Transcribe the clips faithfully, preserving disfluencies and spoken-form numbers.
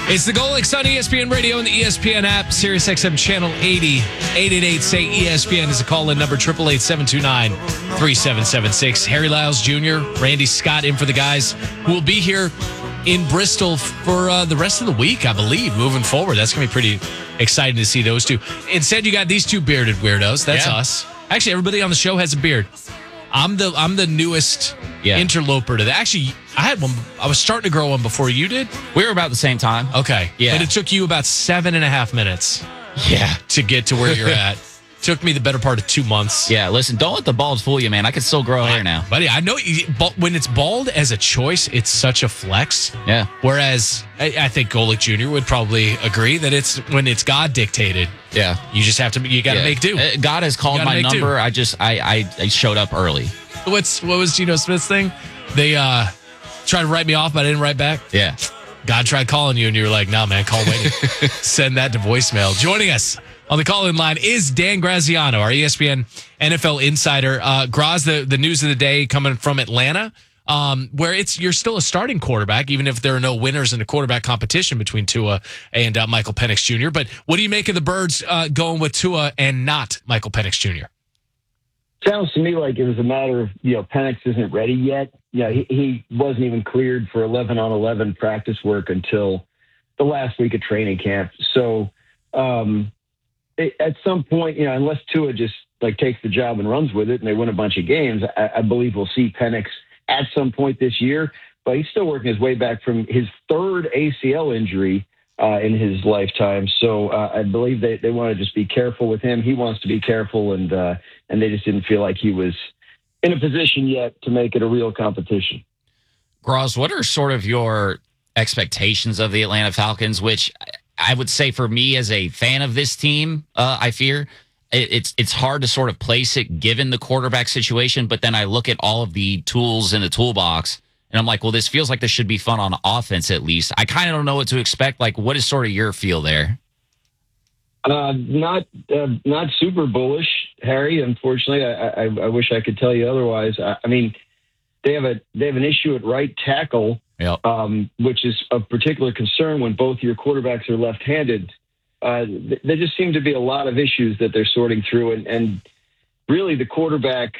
It's the Golix on E S P N Radio and the E S P N app, Sirius X M Channel eighty. eight eight eight, S A Y, E S P N is a call-in number, eight eight eight, seven two nine, three seven seven six. Harry Lyles Junior, Randy Scott in for the guys who will be here in Bristol for uh, the rest of the week, I believe, moving forward. That's going to be pretty exciting to see those two. Instead, you got these two bearded weirdos. That's yeah. us. Actually, everybody on the show has a beard. I'm the I'm the newest yeah. interloper to that. Actually, I had one. I was starting to grow one before you did. We were about the same time. Okay. Yeah. But it took you about seven and a half minutes. Yeah. To get to where you're at. Took me the better part of two months. Yeah, listen, don't let the bald fool you, man. I can still grow hair now. Buddy, I know when it's bald as a choice, it's such a flex. Yeah. Whereas I, I think Golic Junior would probably agree that it's when it's God dictated. Yeah. You just have to, you got to yeah. make do. Uh, God has called my number. Do. I just, I, I, I showed up early. What's, what was Geno Smith's thing? They uh, tried to write me off, but I didn't write back. Yeah. God tried calling you, and you were like, no, man, call waiting. Send that to voicemail. Joining us on the call-in line is Dan Graziano, our E S P N N F L insider. Uh, Graz, the, the news of the day coming from Atlanta, um, where it's you're still a starting quarterback, even if there are no winners in the quarterback competition between Tua and uh, Michael Penix Junior But what do you make of the Birds uh, going with Tua and not Michael Penix Junior? Sounds to me like it was a matter of, you know, Penix isn't ready yet. Yeah, he, he wasn't even cleared for eleven on eleven practice work until the last week of training camp. So, um, it, at some point, you know, unless Tua just like takes the job and runs with it and they win a bunch of games, I, I believe we'll see Penix at some point this year. But he's still working his way back from his third A C L injury uh, in his lifetime. So uh, I believe they, they want to just be careful with him. He wants to be careful, and uh, and they just didn't feel like he was in a position yet to make it a real competition. Graz, what are sort of your expectations of the Atlanta Falcons, which I would say for me as a fan of this team, uh, I fear it's it's hard to sort of place it given the quarterback situation, but then I look at all of the tools in the toolbox and I'm like, well, this feels like this should be fun on offense at least. I kind of don't know what to expect. Like, what is sort of your feel there? Uh, not uh, not super bullish, Harry. Unfortunately, I, I, I wish I could tell you otherwise. I, I mean, they have a they have an issue at right tackle, yep. um, which is of particular concern when both your quarterbacks are left-handed. Uh, th- there just seem to be a lot of issues that they're sorting through, and, and really the quarterback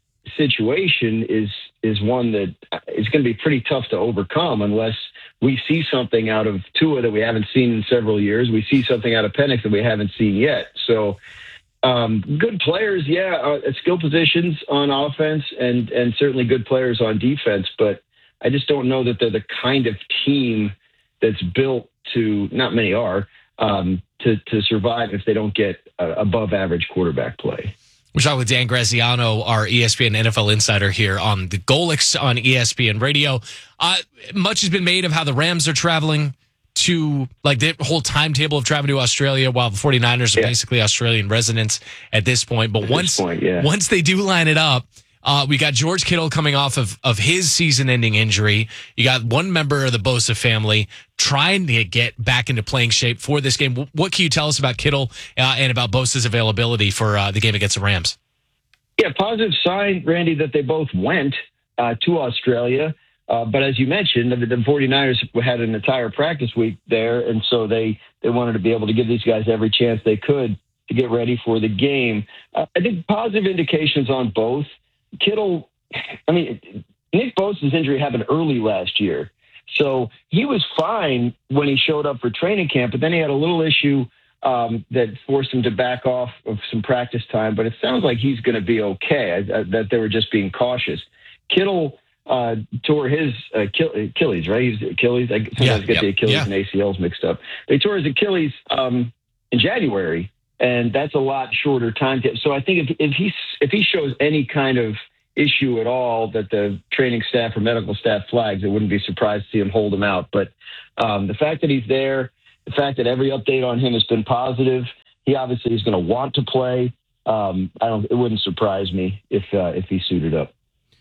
situation is is one that is going to be pretty tough to overcome unless we see something out of Tua that we haven't seen in several years. We see something out of Penix that we haven't seen yet. So um, good players, yeah, uh, at skill positions on offense and, and certainly good players on defense. But I just don't know that they're the kind of team that's built to, not many are, um, to, to survive if they don't get uh, above average quarterback play. We're talking with Dan Graziano, our E S P N N F L insider here on the Golix on E S P N Radio. Uh, much has been made of how the Rams are traveling to, like, the whole timetable of traveling to Australia, while the 49ers are yeah. basically Australian residents at this point. But at once point, yeah. once they do line it up, uh, we got George Kittle coming off of, of his season-ending injury. You got one member of the Bosa family trying to get back into playing shape for this game. What can you tell us about Kittle uh, and about Bosa's availability for uh, the game against the Rams? Yeah, positive sign, Randy, that they both went uh, to Australia. Uh, but as you mentioned, the, the 49ers had an entire practice week there, and so they, they wanted to be able to give these guys every chance they could to get ready for the game. Uh, I think positive indications on both. Kittle, I mean, Nick Bosa's injury happened early last year. So he was fine when he showed up for training camp, but then he had a little issue um, that forced him to back off of some practice time. But it sounds like he's going to be okay, uh, that they were just being cautious. Kittle uh, tore his uh, Achilles, right? He's Achilles. I sometimes yeah, get yep, the Achilles yeah. and A C Ls mixed up. They tore his Achilles um, in January. And that's a lot shorter time. So I think if, if he if he shows any kind of issue at all that the training staff or medical staff flags, it wouldn't be surprised to see him hold him out. But um, the fact that he's there, the fact that every update on him has been positive, he obviously is going to want to play. Um, I don't. It wouldn't surprise me if uh, if he suited up.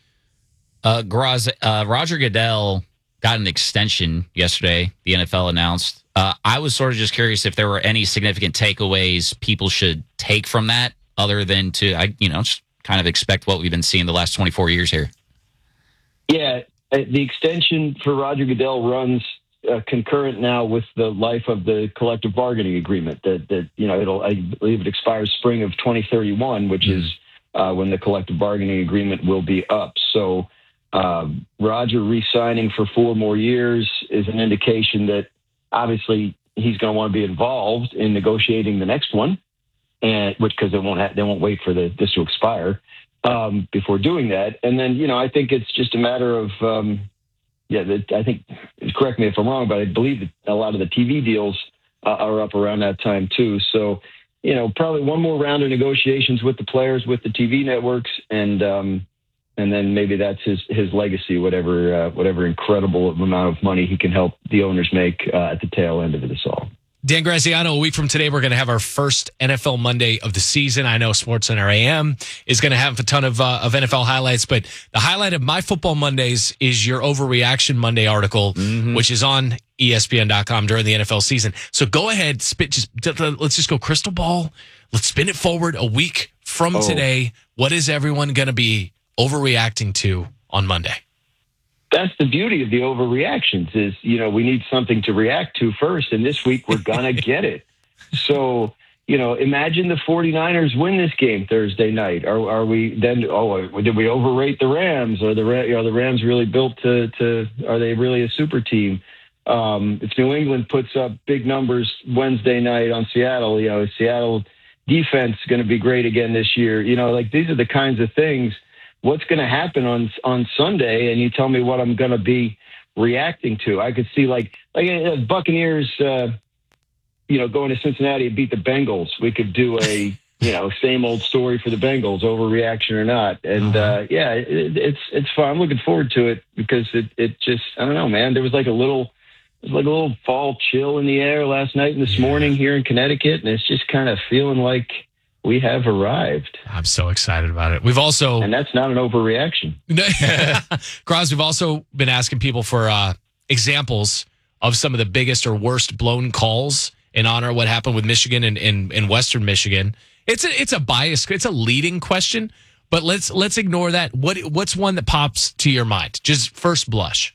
Uh, Graz, uh, Roger Goodell got an extension yesterday. The N F L announced. Uh, I was sort of just curious if there were any significant takeaways people should take from that, other than to, I, you know, just kind of expect what we've been seeing the last twenty-four years here. Yeah, the extension for Roger Goodell runs uh, concurrent now with the life of the collective bargaining agreement. That that you know, it'll I believe it expires spring of twenty thirty-one, which mm-hmm. is uh, when the collective bargaining agreement will be up. So uh, Roger re-signing for four more years is an indication that obviously he's going to want to be involved in negotiating the next one, and which because they won't have, they won't wait for the this to expire um, before doing that. And then you know, I think it's just a matter of. Um, Yeah, I think, correct me if I'm wrong, but I believe that a lot of the T V deals uh, are up around that time too. So, you know, probably one more round of negotiations with the players, with the T V networks, and um, and then maybe that's his his legacy, whatever uh, whatever incredible amount of money he can help the owners make uh, at the tail end of this all. Dan Graziano, a week from today, we're going to have our first N F L Monday of the season. I know SportsCenter A M is going to have a ton of uh, of N F L highlights, but the highlight of my Football Mondays is your Overreaction Monday article, mm-hmm. which is on E S P N dot com during the N F L season. So go ahead, spit. Just let's just go crystal ball. Let's spin it forward a week from oh. today. What is everyone going to be overreacting to on Monday? That's the beauty of the overreactions is, you know, we need something to react to first. And this week we're going to get it. So, you know, imagine the 49ers win this game Thursday night. Are, are we then, oh, did we overrate the Rams? Are the, are the Rams really built to, to, are they really a super team? Um, if New England puts up big numbers Wednesday night on Seattle, you know, Seattle defense is going to be great again this year. You know, like these are the kinds of things. What's going to happen on on Sunday, and you tell me what I'm going to be reacting to. I could see like like uh, Buccaneers, uh, you know, going to Cincinnati and beat the Bengals. We could do a you know same old story for the Bengals, overreaction or not. And uh, yeah, it, it's it's fun. I'm looking forward to it because it it just I don't know, man. There was like a little. It was like a little fall chill in the air last night and this morning here in Connecticut, and it's just kind of feeling like we have arrived. I'm so excited about it. We've also... And that's not an overreaction. Graz, we've also been asking people for uh, examples of some of the biggest or worst blown calls in honor of what happened with Michigan and in, in, in Western Michigan. It's a, it's a bias. It's a leading question, but let's let's ignore that. What What's one that pops to your mind? Just first blush.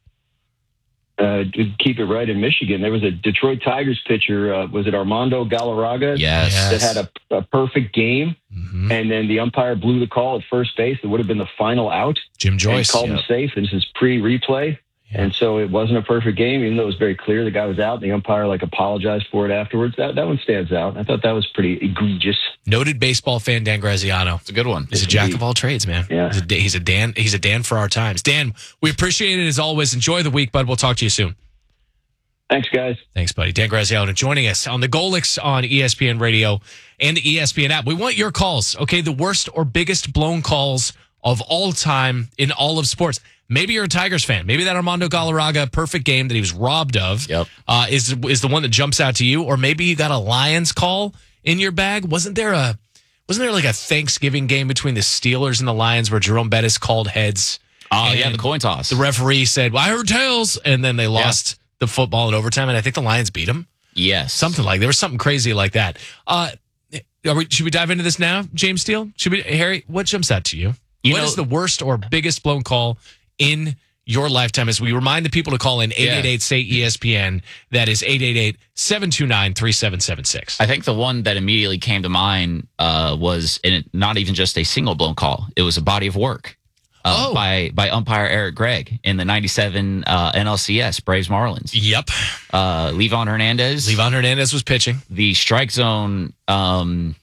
Uh, to keep it right in Michigan, there was a Detroit Tigers pitcher. Uh, was it Armando Galarraga? Yes. That had a, a perfect game, mm-hmm. and then the umpire blew the call at first base. It would have been the final out. Jim Joyce called yep. him safe. This is pre-replay, yeah. and so it wasn't a perfect game, even though it was very clear the guy was out. And the umpire like apologized for it afterwards. That that one stands out. I thought that was pretty egregious. Noted baseball fan Dan Graziano. It's a good one. He's a jack of all trades, man. Yeah. He's a, he's a Dan. He's a Dan for our times. Dan, we appreciate it as always. Enjoy the week, bud. We'll talk to you soon. Thanks, guys. Thanks, buddy. Dan Graziano joining us on the Golix on E S P N Radio and the E S P N app. We want your calls, okay? The worst or biggest blown calls of all time in all of sports. Maybe you're a Tigers fan. Maybe that Armando Galarraga perfect game that he was robbed of yep. uh, is is the one that jumps out to you. Or maybe you got a Lions call in your bag. Wasn't there a wasn't there like a Thanksgiving game between the Steelers and the Lions where Jerome Bettis called heads? Oh, yeah, the coin toss. The referee said, well, I heard tails, and then they lost. Yeah. The football in overtime, and I think the Lions beat them. Yes. Something like, there was something crazy like that. Uh, are we, should we dive into this now, James Steele? Should we, Harry, what jumps out to you? you what know, is the worst or biggest blown call in your lifetime? As we remind the people to call in eight eight eight, say E S P N. That is eight eight eight, seven two nine, three seven seven six. I think the one that immediately came to mind uh, was in it, not even just a single blown call. It was a body of work. Uh, oh. by by umpire Eric Gregg in the ninety-seven uh, N L C S Braves Marlins. Yep. Uh, Levon Hernandez. Levon Hernandez was pitching. The strike zone, um,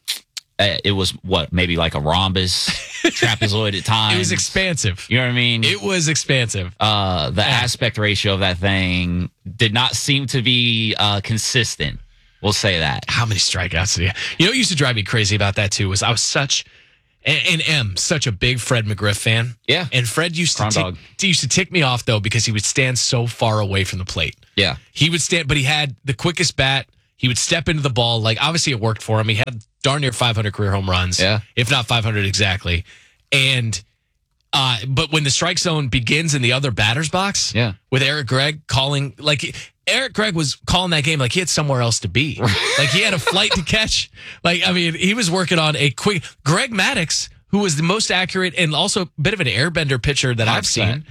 it was what, maybe like a rhombus, trapezoid at times. It was expansive. You know what I mean? It was expansive. Uh, the yeah. aspect ratio of that thing did not seem to be uh, consistent. We'll say that. How many strikeouts did he have? You know what used to drive me crazy about that, too, was I was such... And, and M, such a big Fred McGriff fan. Yeah. And Fred used to tick, used to tick me off, though, because he would stand so far away from the plate. Yeah. He would stand, but he had the quickest bat. He would step into the ball. Like, obviously, it worked for him. He had darn near five hundred career home runs. Yeah. If not five hundred exactly. And, uh, but when the strike zone begins in the other batter's box, yeah. with Eric Gregg calling, like, Eric Gregg was calling that game like he had somewhere else to be. Like, he had a flight to catch. Like, I mean, he was working on a quick, Greg Maddux, who was the most accurate and also a bit of an airbender pitcher that I've seen,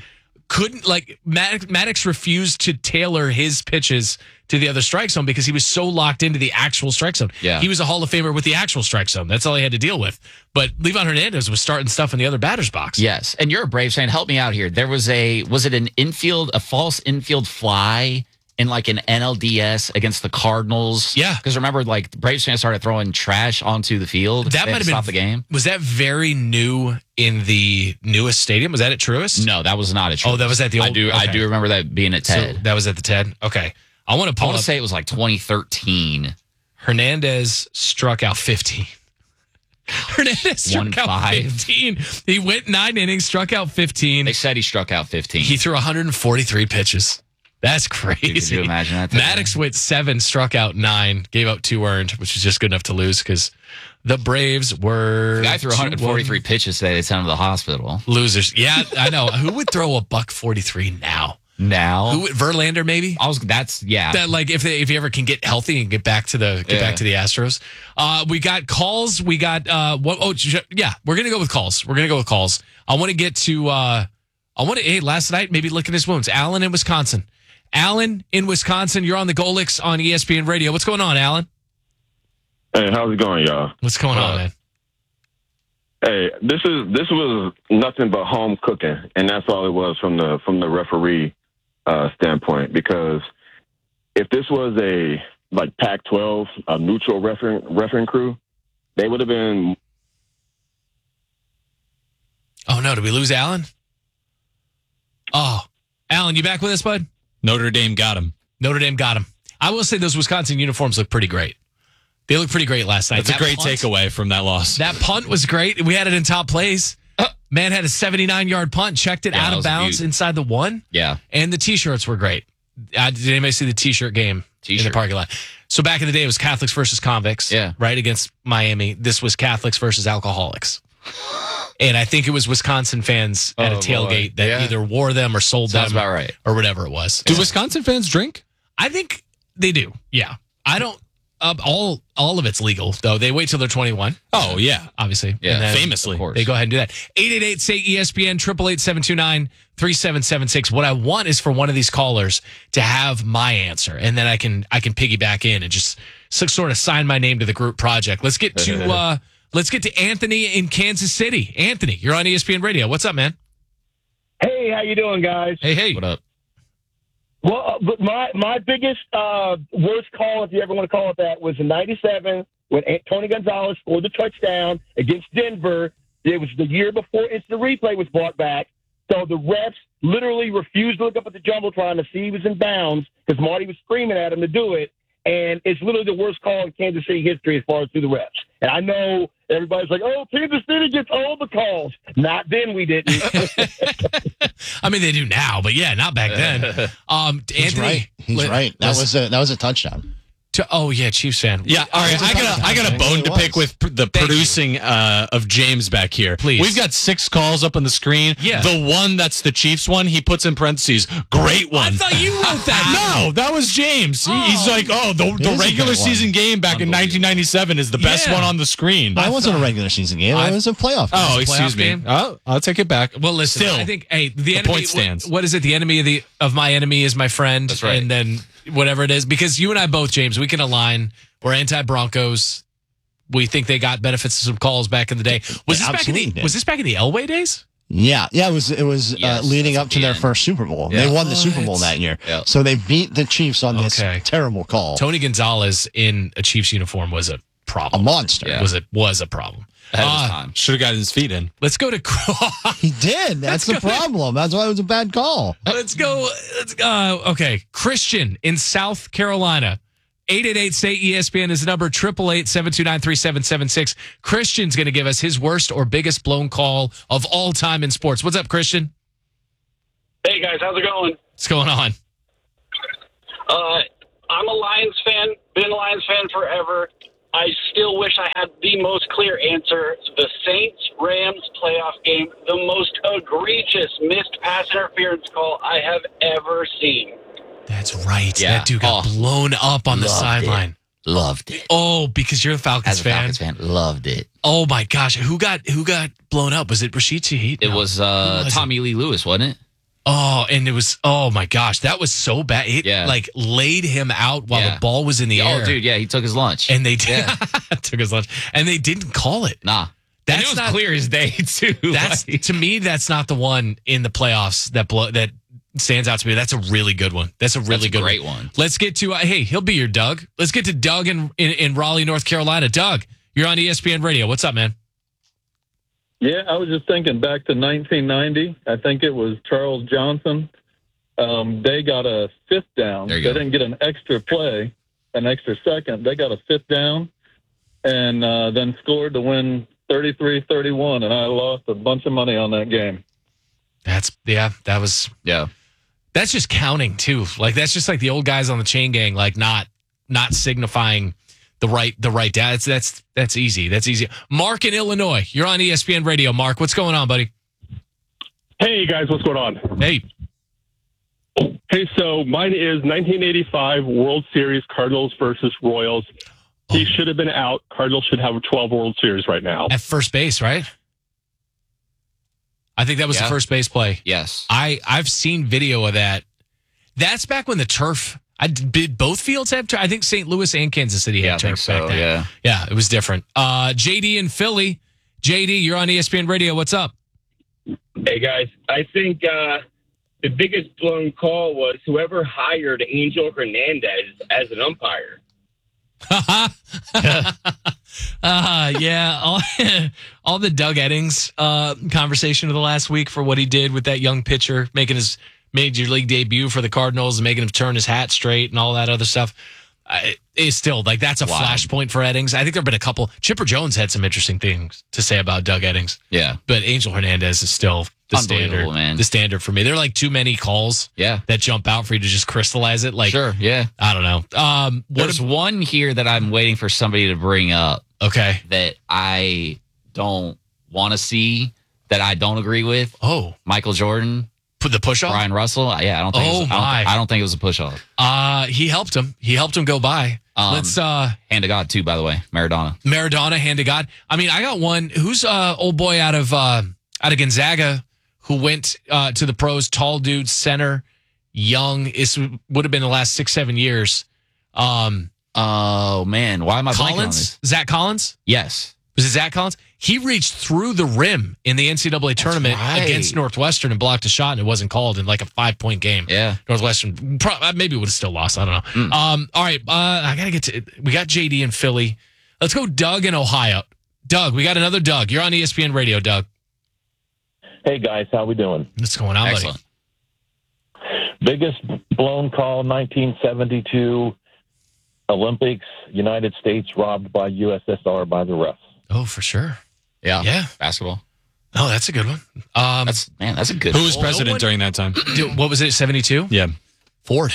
couldn't, like, Maddox, Maddox refused to tailor his pitches to the other strike zone because he was so locked into the actual strike zone. Yeah. He was a Hall of Famer with the actual strike zone. That's all he had to deal with. But Livan Hernandez was starting stuff in the other batter's box. Yes, and you're a Braves fan. Help me out here. There was a, was it an infield, a false infield fly in like an N L D S against the Cardinals? Yeah. Because remember, like, the Braves fans started throwing trash onto the field. That They might had have to been stop the game. Was that very new in the newest stadium? Was that at Truist? No, that was not a true. Oh, that was at the old. I do, I okay. do remember that being at So Ted. that was at the Ted. Okay, I want to I pull want up. to say it was like twenty thirteen. Hernandez struck out fifteen. Hernandez struck One out five. fifteen. He went nine innings, struck out fifteen. They said he struck out fifteen. He threw one hundred forty-three pitches. That's Could crazy. you imagine that? Maddox went seven, struck out nine, gave up two earned, which is just good enough to lose because the Braves were The guy threw one hundred forty-three pitches today. They sent him to the hospital. losers. Yeah, I know. Who would throw a buck forty-three now? Now, Who would, Verlander maybe? I was. That's yeah. That like if they, if he ever can get healthy and get back to the get Yeah. back to the Astros. Uh, we got calls. We got uh, what? Oh, yeah, we're gonna go with calls. We're gonna go with calls. I want to get to. Uh, I want to. Hey, last night maybe look at his wounds. Alan in Wisconsin. Alan in Wisconsin. You're on the Golix on E S P N Radio. What's going on, Alan? Hey, how's it going, y'all? What's going on, man? Hey, this is this was nothing but home cooking, and that's all it was from the from the referee uh, standpoint. Because if this was a like Pac twelve, a neutral refereeing refereeing crew, they would have been. Oh no, did we lose Alan? Oh, Alan, you back with us, bud? Notre Dame got him. Notre Dame got him. I will say those Wisconsin uniforms look pretty great. They look pretty great last night. That's a That great punt- takeaway from that loss. That punt was great. We had it in top plays. Man had a seventy-nine yard punt, checked it Yeah, out that of was a bounds beaut. inside the one. yeah. And the T-shirts were great. Uh, did anybody see the T-shirt game in the T-shirt. parking lot? So back in the day, it was Catholics versus convicts. Yeah. Right against Miami. This was Catholics versus alcoholics. And I think it was Wisconsin fans at a Oh, tailgate boy. that Yeah. either wore them or sold Sounds them about right. or whatever it was. Do Wisconsin fans drink? I think they do. Yeah. I don't. Uh, all all of it's legal though. They wait till they're twenty-one. Oh, yeah. Obviously. Yeah, And then famously. Of course. They go ahead and do that. eight eight eight, say E S P N, eight eight eight, seven two nine, three seven seven six. What I want is for one of these callers to have my answer, and then I can I can piggyback in and just so- sort of sign my name to the group project. Let's get to uh, let's get to Anthony in Kansas City. Anthony, you're on E S P N Radio. What's up, man? Hey, how you doing, guys? Hey, hey. What up? Well, uh, but my my biggest uh, worst call, if you ever want to call it that, was in ninety-seven when A- Tony Gonzalez scored the touchdown against Denver. It was the year before instant replay was brought back. So the refs literally refused to look up at the jumbotron to see he was in bounds because Marty was screaming at him to do it. And it's literally the worst call in Kansas City history as far as through the refs. And I know everybody's like, oh, Kansas City gets all the calls. Not then, we didn't. I mean, they do now, but yeah, not back then. Um, He's Anthony, right. He's let- right. That let's- was a that was a touchdown. to, oh yeah, Chiefs fan. Yeah, all right. I got a, I got a bone to pick with pr- the Thank producing uh, of James back here. Please. We've got six calls up on the screen. Yeah. The one that's the Chiefs one, he puts in parentheses, great one. I thought you wrote that. No, that was James. He- He's like, oh, the, the is a regular great one. season game back in nineteen ninety-seven is the best Yeah. one on the screen. That wasn't a regular season game. I- It was a playoff. Oh, game. excuse playoff me. game? Oh, I'll take it back. Well, listen, Still, I think hey, the, enemy point stands. What, what is it? The enemy of the of my enemy is my friend. That's right. And then whatever it is, because you and I both, James, we can align. We're anti Broncos. We think they got benefits of some calls back in the day. Was They this back in absolutely the did. Was this back in the Elway days? Yeah, yeah. It was it was Yes, uh, leading that's up to the their end. first Super Bowl. Yeah. They won the Super Bowl What? that year, Yeah. so they beat the Chiefs on this Okay. terrible call. Tony Gonzalez in a Chiefs uniform was a A problem. monster. Yeah. Was it was a problem. Ahead of his Uh, time. should have gotten his feet in. Let's go to He did. That's the problem. That's why it was a bad call. Let's go. Let's uh, okay. Christian in South Carolina. eight eight eight, say E S P N is the number. eight eight eight, seven two nine, three seven seven six. Christian's going to give us his worst or biggest blown call of all time in sports. What's up, Christian? Hey guys, how's it going? What's going on? Uh, I'm a Lions fan, been a Lions fan forever. I still wish I had the most clear answer. The Saints-Rams playoff game, the most egregious missed pass interference call I have ever seen. That's right. Yeah. That dude got Oh. blown up on the Loved sideline. Loved it. Oh, because you're a Falcons As a fan. Falcons fan, loved it. Oh my gosh, who got who got blown up? Was it Rashid Shaheed? It No. was Who uh, was Tommy Lee Lewis, wasn't it? Oh, and it was, oh my gosh, that was so bad. It Yeah. like laid him out while Yeah. the ball was in the air. Oh, dude, yeah, he took his lunch. And they did, Yeah. took his lunch. And they didn't call it. nah. That's and it was not, clear as day, too. That's Like- to me, that's not the one in the playoffs that blow, that stands out to me. That's a really good one. That's a really That's a good great one. one. Let's get to, uh, hey, he'll be your Doug. Let's get to Doug in, in, in Raleigh, North Carolina. Doug, you're on E S P N Radio. What's up, man? Yeah, I was just thinking back to nineteen ninety. I think it was Charles Johnson. Um, they got a fifth down. There They you go. didn't get an extra play, an extra second. They got a fifth down and uh, then scored to win thirty-three thirty-one, and I lost a bunch of money on that game. That's, yeah, that was, Yeah. that's just counting too. Like that's just like the old guys on the chain gang, like not not signifying the right the right data. That's that's that's easy. That's easy. Mark in Illinois, you're on E S P N Radio. Mark, what's going on, buddy? Hey guys, what's going on? Hey, Hey, so mine is nineteen eighty-five World Series Cardinals versus Royals. He should have been out. Cardinals should have twelve World Series right now. at first base, right? I think that was Yeah. the first base play. Yes. I I've seen video of that. That's back when the turf. I did both fields have turf. I think Saint Louis and Kansas City Yeah, had I think turf back so. then. Yeah. Yeah, it was different. Uh, J D in Philly. J D, you're on E S P N Radio. What's up? Hey, guys. I think uh, the biggest blown call was whoever hired Angel Hernandez as an umpire. uh, yeah, all, all the Doug Eddings uh, conversation of the last week for what he did with that young pitcher, making his major league debut for the Cardinals and making him turn his hat straight and all that other stuff. Uh, is still like that's a Wow. flashpoint for Eddings. I think there have been a couple. Chipper Jones had some interesting things to say about Doug Eddings, Yeah. but Angel Hernandez is still the Unbelievable, standard. man. The standard for me. There are like too many calls Yeah. that jump out for you to just crystallize it. Like Sure. Yeah. I don't know. Um, what There's if, one here that I'm waiting for somebody to bring up okay. that I don't want to see, that I don't agree with. Oh, Michael Jordan, put the push off. Brian Russell. Yeah, I don't think. Oh, it was, I, don't, my. I don't think it was a push off. Uh, he helped him. He helped him go by. Um, Let's uh Hand to God too, by the way. Maradona. Maradona, hand to God. I mean, I got one. Who's uh old boy out of uh out of Gonzaga who went uh to the pros, tall dude, center, young. It would have been the last six, seven years. Um Oh man, why am I blanking on Collins? this? Zach Collins? Yes. Was it Zach Collins? He reached through the rim in the N C double A tournament right. against Northwestern and blocked a shot, and it wasn't called in like a five point game. Yeah. Northwestern pro- maybe would have still lost. I don't know. Mm. Um, all right, uh, I gotta get to. We got J D in Philly. Let's go, Doug in Ohio. Doug, we got another Doug. You're on E S P N Radio, Doug. Hey guys, how we doing? What's going on, Excellent. buddy? Biggest blown call, nineteen seventy-two Olympics, United States robbed by U S S R by the refs. Oh, for sure. Yeah. Yeah. Basketball. Oh, that's a good one. Um, That's man. That's a good. Who was Well, president no one- during that time? dude, what was it? seventy-two. Yeah, Ford.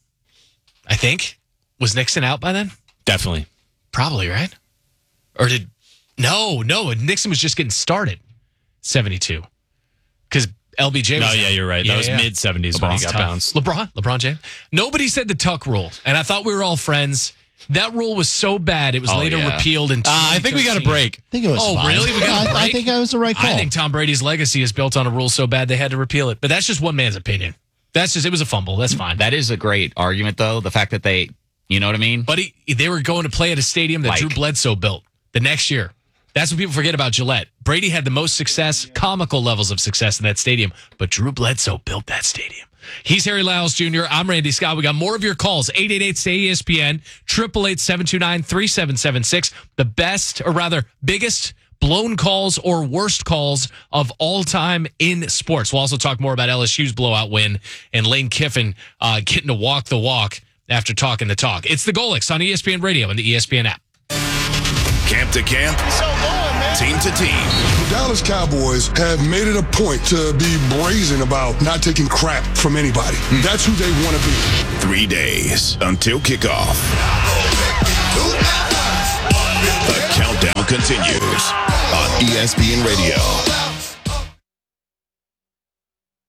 I think was Nixon out by then. definitely. Probably right. Or did no, no? Nixon was just getting started. seventy-two. Because L B J was No, yeah, you're right. Yeah, that was yeah. mid seventies when he LeBron's got tough. bounced. LeBron, LeBron James. Nobody said the Tuck rule, and I thought we were all friends. That rule was so bad it was Oh, later yeah. repealed in. Uh, I think we got a break. I think it was Oh, fine. really? We got a I, I break? think that was the right call. I think Tom Brady's legacy is built on a rule so bad they had to repeal it. But that's just one man's opinion. That's just it was a fumble. That's fine. That is a great argument, though. The fact that they, you know what I mean? But he, they were going to play at a stadium that Like- Drew Bledsoe built the next year. That's what people forget about Gillette. Brady had the most success, comical levels of success in that stadium, but Drew Bledsoe built that stadium. He's Harry Lyles Junior I'm Randy Scott. We got more of your calls. eight eight eight, S A Y, E S P N, eight eight eight, seven two nine, three seven seven six. The best, or rather, biggest blown calls or worst calls of all time in sports. We'll also talk more about L S U's blowout win and Lane Kiffin uh, getting to walk the walk after talking the talk. It's the Golix on E S P N Radio and the E S P N app. Camp to camp, team to team. The Dallas Cowboys have made it a point to be brazen about not taking crap from anybody. That's who they want to be. Three days until kickoff. The countdown continues. on E S P N Radio.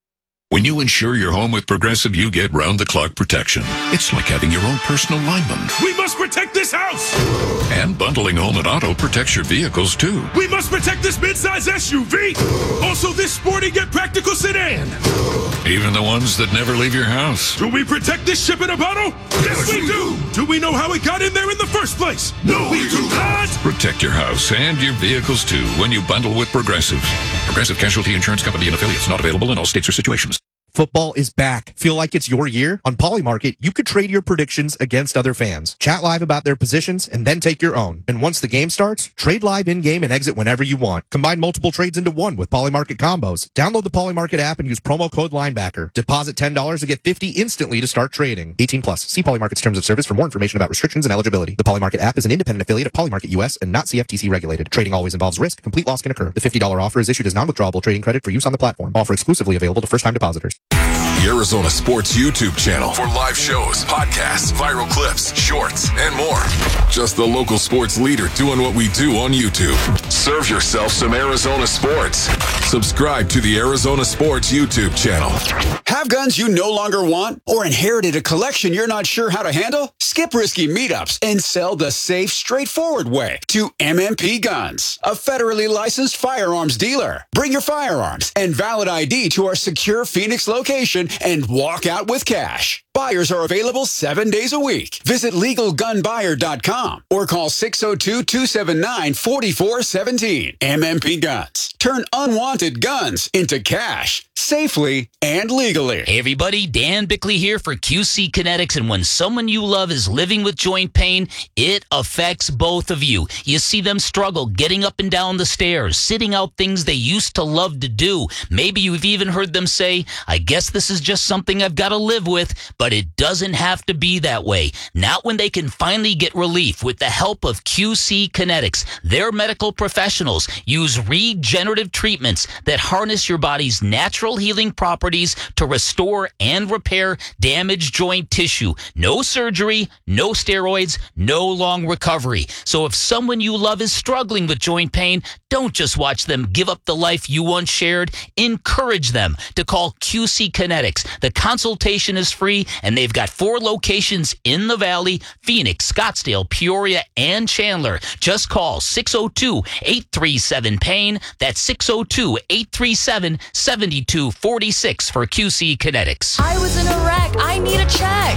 When you insure your home with Progressive, you get round-the-clock protection. It's like having your own personal lineman. We must protect this house! And bundling home and auto protects your vehicles, too. We must protect this midsize S U V! Also this sporty yet practical sedan! Even the ones that never leave your house. Do we protect this ship in a bottle? Yes, we do! Do we know how it got in there in the first place? No, we do not! Protect your house and your vehicles, too, when you bundle with Progressive. Progressive Casualty Insurance Company and affiliates, not available in all states or situations. Football is back. Feel like it's your year? On Polymarket, you could trade your predictions against other fans. Chat live about their positions and then take your own. And once the game starts, trade live in-game and exit whenever you want. Combine multiple trades into one with Polymarket combos. Download the Polymarket app and use promo code Linebacker. Deposit ten dollars to get fifty dollars instantly to start trading. eighteen plus. See Polymarket's terms of service for more information about restrictions and eligibility. The Polymarket app is an independent affiliate of Polymarket U S and not C F T C regulated. Trading always involves risk. Complete loss can occur. The fifty dollars offer is issued as non-withdrawable trading credit for use on the platform. Offer exclusively available to first-time depositors. The Arizona Sports YouTube channel for live shows, podcasts, viral clips, shorts, and more. Just the local sports leader doing what we do on YouTube. Serve yourself some Arizona sports. Subscribe to the Arizona Sports YouTube channel. Have guns you no longer want or inherited a collection you're not sure how to handle? Skip risky meetups and sell the safe, straightforward way to M M P Guns, a federally licensed firearms dealer. Bring your firearms and valid I D to our secure Phoenix location and walk out with cash. Buyers are available seven days a week. Visit legal gun buyer dot com or call six oh two, two seven nine, four four one seven. M M P Guns. Turn unwanted guns into cash safely and legally. Hey everybody, Dan Bickley here for Q C Kinetics, and when someone you love is living with joint pain, it affects both of you. You see them struggle getting up and down the stairs, sitting out things they used to love to do. Maybe you've even heard them say, I guess this is just something I've got to live with, but it doesn't have to be that way. Not when they can finally get relief with the help of Q C Kinetics. Their medical professionals use regenerative treatments that harness your body's natural healing properties to restore and repair damaged joint tissue. No surgery, no steroids, no long recovery. So if someone you love is struggling with joint pain, don't just watch them give up the life you once shared. Encourage them to call Q C Kinetics. The consultation is free, and they've got four locations in the Valley: Phoenix, Scottsdale, Peoria, and Chandler. Just call six oh two, eight three seven, pain. That's six oh two, eight three seven, seven two four six for Q C Kinetics. I was in a wreck. I need a check.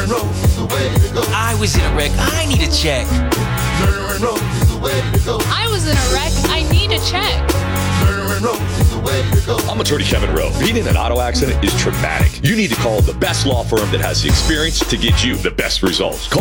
I was in a wreck. I need a check. I was in a wreck. I need a check. I'm attorney Kevin Rowe. Being in an auto accident is traumatic. You need to call the best law firm that has the experience to get you the best results. Call